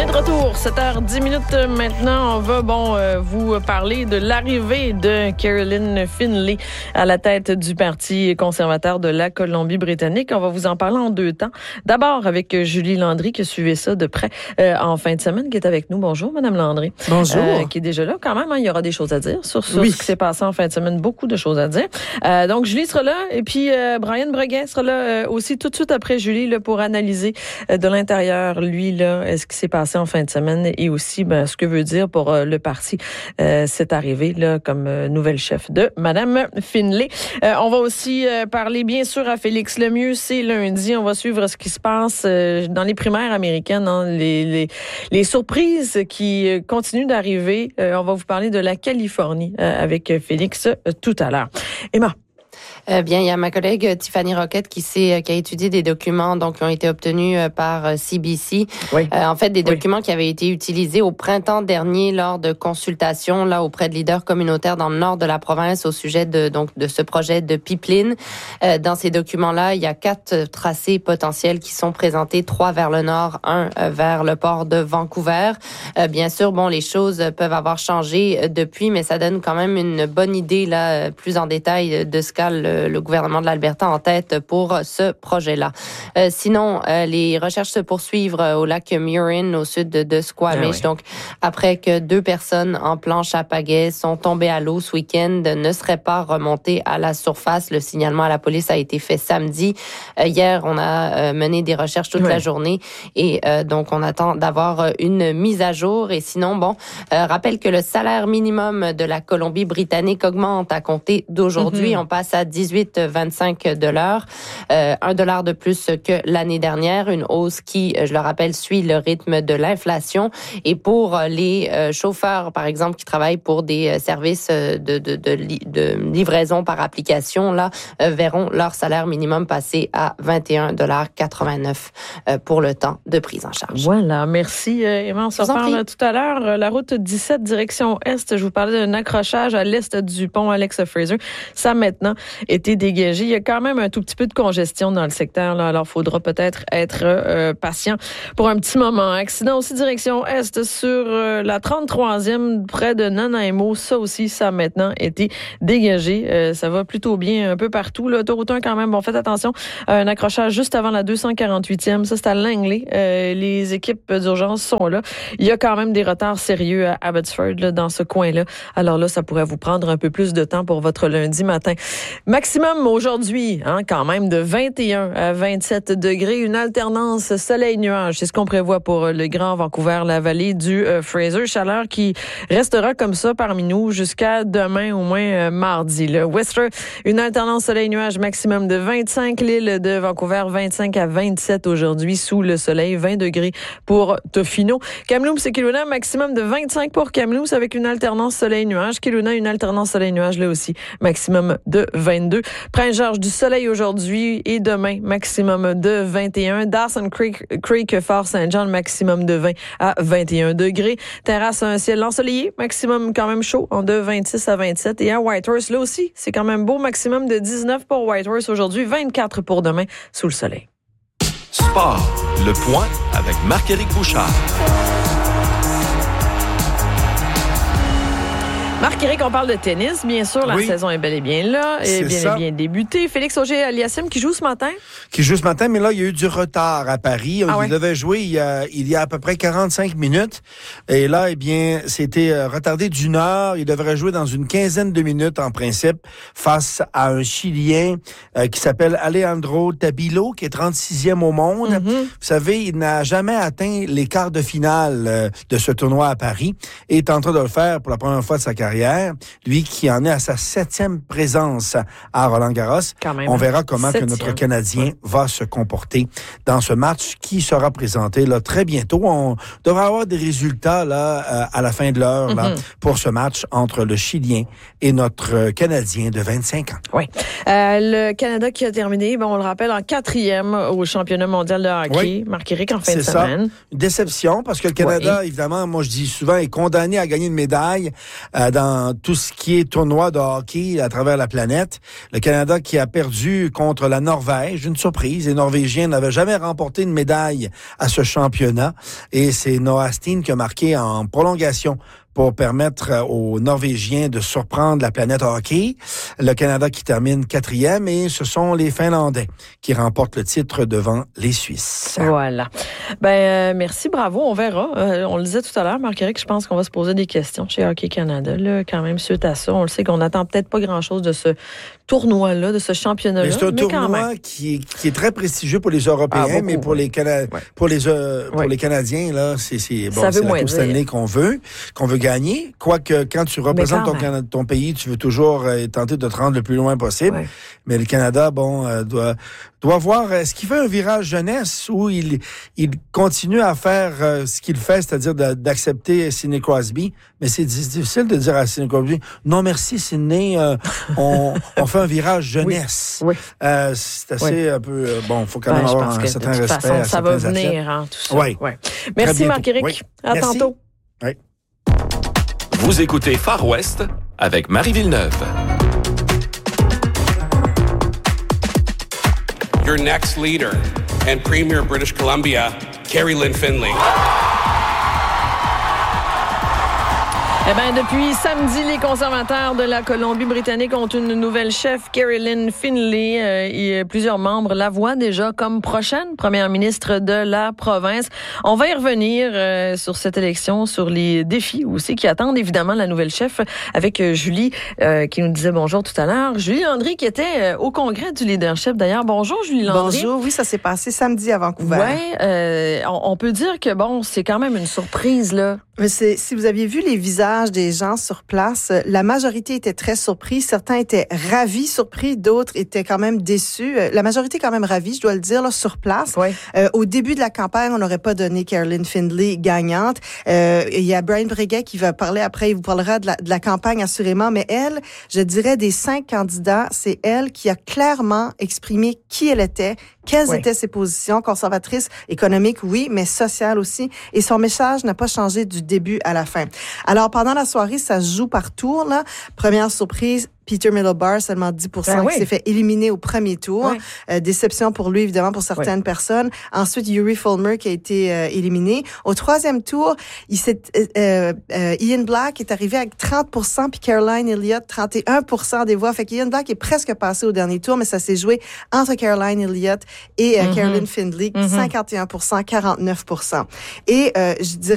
est de retour, 7h10 maintenant. On va vous parler de l'arrivée de Caroline Finlay à la tête du Parti conservateur de la Colombie-Britannique. On va vous en parler en deux temps. D'abord avec Julie Landry qui a suivi ça de près en fin de semaine, qui est avec nous. Bonjour, Madame Landry. Bonjour. Qui est déjà là quand même. Il y aura des choses à dire sur ce qui s'est passé en fin de semaine. Beaucoup de choses à dire. Donc Julie sera là et puis Brian Breguet sera là aussi tout de suite après Julie là, pour analyser de l'intérieur, lui, là, ce qui s'est passé en fin de semaine et aussi ce que veut dire pour le parti cette arrivée là, comme nouvelle chef de Madame Finlay. On va aussi parler bien sûr à Félix Lemieux. C'est lundi. On va suivre ce qui se passe dans les primaires américaines, hein, les surprises qui continuent d'arriver. On va vous parler de la Californie avec Félix tout à l'heure. Emma. Bien, il y a ma collègue Tiffany Roquette qui a étudié des documents qui ont été obtenus par CBC. Oui. En fait, des documents qui avaient été utilisés au printemps dernier lors de consultations là auprès de leaders communautaires dans le nord de la province au sujet de ce projet de pipeline. Dans ces documents-là, il y a 4 tracés potentiels qui sont présentés, 3 vers le nord, 1 vers le port de Vancouver. Bien sûr, les choses peuvent avoir changé depuis, mais ça donne quand même une bonne idée là, plus en détail de ce qu'a le gouvernement de l'Alberta en tête pour ce projet-là. Sinon, les recherches se poursuivent au lac Murin, au sud de Squamish. Donc, après que 2 personnes en planche à pagaie sont tombées à l'eau ce week-end, ne seraient pas remontées à la surface. Le signalement à la police a été fait samedi. Hier, on a mené des recherches toute la journée et donc on attend d'avoir une mise à jour. Et sinon, rappelle que le salaire minimum de la Colombie-Britannique augmente à compter d'aujourd'hui. On passe à 18,25 $, $1 de plus que l'année dernière, une hausse qui, je le rappelle, suit le rythme de l'inflation. Et pour les chauffeurs, par exemple, qui travaillent pour des services de livraison par application, là, verront leur salaire minimum passer à 21,89 $ pour le temps de prise en charge. Voilà, merci Emma. On se reparle tout à l'heure. La route 17, direction Est. Je vous parlais d'un accrochage à l'est du pont Alexa Fraser. Ça a maintenant été dégagé. Il y a quand même un tout petit peu de congestion dans le secteur, là, alors il faudra peut-être être patient pour un petit moment. Accident aussi direction Est sur la 33e près de Nanaimo. Ça aussi, ça a maintenant été dégagé. Ça va plutôt bien un peu partout. L'autoroute 1 quand même, faites attention. Un accrochage juste avant la 248e. Ça, c'est à Langley. Les équipes d'urgence sont là. Il y a quand même des retards sérieux à Abbotsford là, dans ce coin-là. Alors là, ça pourrait vous prendre un peu plus de temps pour votre lundi matin. Maximum aujourd'hui, quand même de 21 à 27 degrés. Une alternance soleil-nuage. C'est ce qu'on prévoit pour le Grand Vancouver, la vallée du Fraser. Chaleur qui restera comme ça parmi nous jusqu'à demain, au moins mardi. Le Whistler, une alternance soleil-nuage maximum de 25. L'île de Vancouver, 25 à 27 aujourd'hui sous le soleil. 20 degrés pour Tofino. Kamloops et Kelowna, maximum de 25 pour Kamloops avec une alternance soleil-nuage. Kelowna, une alternance soleil-nuage là aussi. Maximum de 22. Prince-Georges, du soleil aujourd'hui et demain, maximum de 21. Dawson Creek, Fort-Saint-Jean, maximum de 20 à 21 degrés. Terrasse, un ciel ensoleillé, maximum quand même chaud, de 26 à 27. Et à Whitehorse, là aussi, c'est quand même beau, maximum de 19 pour Whitehorse aujourd'hui, 24 pour demain, sous le soleil. Sport, le point avec Marc-Éric Bouchard. Marc-Éric, on parle de tennis. Bien sûr, la saison est bel et bien là. Et bien débutée. Félix Auger-Aliassime qui joue ce matin. Mais là, il y a eu du retard à Paris. Il devait jouer il y a à peu près 45 minutes. Et là, c'était retardé d'1 heure. Il devrait jouer dans une quinzaine de minutes, en principe, face à un Chilien qui s'appelle Alejandro Tabilo, qui est 36e au monde. Mm-hmm. Vous savez, il n'a jamais atteint les quarts de finale de ce tournoi à Paris et est en train de le faire pour la première fois de sa carrière. Lui qui en est à sa 7e présence à Roland-Garros. On verra comment que notre Canadien va se comporter dans ce match qui sera présenté là, très bientôt. On devra avoir des résultats là, à la fin de l'heure là, pour ce match entre le Chilien et notre Canadien de 25 ans. Oui. Le Canada qui a terminé, on le rappelle, en 4e au championnat mondial de hockey. Marc-Éric en fin de semaine. Une déception parce que le Canada, évidemment, moi je dis souvent, est condamné à gagner une médaille dans dans tout ce qui est tournoi de hockey à travers la planète. Le Canada qui a perdu contre la Norvège, une surprise. Les Norvégiens n'avaient jamais remporté une médaille à ce championnat. Et c'est Noah Steen qui a marqué en prolongation pour permettre aux Norvégiens de surprendre la planète hockey. Le Canada qui termine 4e et ce sont les Finlandais qui remportent le titre devant les Suisses. Voilà. Merci, bravo, on verra. On le disait tout à l'heure, Marc-Éric, je pense qu'on va se poser des questions chez Hockey Canada. Là, quand même, suite à ça, on le sait qu'on n'attend peut-être pas grand-chose de ce tournoi-là, de ce championnat-là. Mais c'est un tournoi qui est très prestigieux pour les Européens, mais pour les pour les Canadiens, là, c'est la Coupe Stanley qu'on veut gagner. Quoique, quand tu représentes ton pays, tu veux toujours tenter de te rendre le plus loin possible. Ouais. Mais le Canada, doit voir, est-ce qu'il fait un virage jeunesse ou il continue à faire ce qu'il fait, c'est-à-dire d'accepter Sidney Crosby. Mais c'est difficile de dire à Sidney Crosby, non merci Sidney, on fait un virage jeunesse. Oui. C'est assez un peu, il faut quand même avoir un certain respect. De toute façon, ça va venir, hein, tout ça. Oui. Ouais. Merci Marc-Éric. Oui. À tantôt. Oui. Vous écoutez Far West avec Marie Villeneuve. Your next leader and Premier of British Columbia, Carrie Lynn Finlay. Depuis samedi, les conservateurs de la Colombie-Britannique ont une nouvelle chef, Carrie Lynn Finlay, et plusieurs membres la voient déjà comme prochaine première ministre de la province. On va y revenir sur cette élection, sur les défis aussi qui attendent évidemment la nouvelle chef, avec Julie qui nous disait bonjour tout à l'heure. Julie Landry qui était au congrès du leadership d'ailleurs. Bonjour Julie Landry. Bonjour, oui, ça s'est passé samedi à Vancouver. Oui, on peut dire que c'est quand même une surprise là. Mais si vous aviez vu les visages des gens sur place, la majorité était très surpris. Certains étaient ravis, surpris. D'autres étaient quand même déçus. La majorité quand même ravie, je dois le dire, là, sur place. Oui. Au début de la campagne, on n'aurait pas donné Carrie Lynn Finlay gagnante. Il y a Brian Breguet qui va parler après. Il vous parlera de la campagne, assurément. Mais elle, je dirais, des 5 candidats, c'est elle qui a clairement exprimé qui elle était, quelles étaient ses positions, conservatrice, économique, oui, mais sociale aussi. Et son message n'a pas changé du début à la fin. Alors, pendant la soirée, ça se joue par tour, là. Première surprise, Peter Middlebar, seulement 10%, qui s'est fait éliminer au premier tour. Déception pour lui, évidemment, pour certaines personnes. Ensuite, Yuri Fulmer qui a été éliminé. Au troisième tour, Ian Black est arrivé avec 30%, puis Caroline Elliott, 31% des voix. Fait qu'Ian Black est presque passé au dernier tour, mais ça s'est joué entre Caroline Elliott et Carrie Lynn Finlay, 51%, 49%. Et je dirais